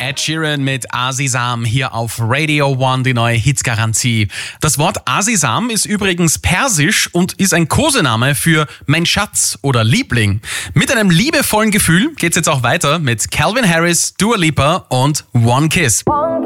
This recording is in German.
Ed Sheeran mit Azizam hier auf Radio One, die neue Hitsgarantie. Das Wort Azizam ist übrigens persisch und ist ein Kosename für mein Schatz oder Liebling. Mit einem liebevollen Gefühl geht's jetzt auch weiter mit Calvin Harris, Dua Lipa und One Kiss.